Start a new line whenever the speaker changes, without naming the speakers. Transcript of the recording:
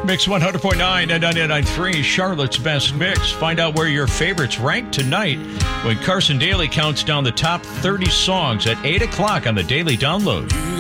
Mix 100.9 and 99.3, Charlotte's Best Mix. Find out where your favorites rank tonight when Carson Daly counts down the top 30 songs at 8 o'clock on the Daily Download.